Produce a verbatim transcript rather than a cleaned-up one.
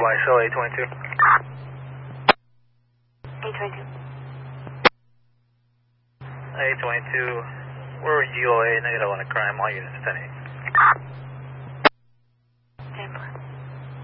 Y, show A twenty-two. A twenty-two. A twenty-two, we're G O A, negative on a crime, all units ten eight.